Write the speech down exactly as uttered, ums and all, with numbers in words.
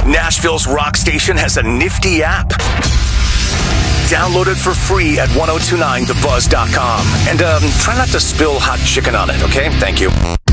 Nashville's rock station has a nifty app. Download it for free at ten twenty-nine the buzz dot com. And um, try not to spill hot chicken on it, okay? Thank you.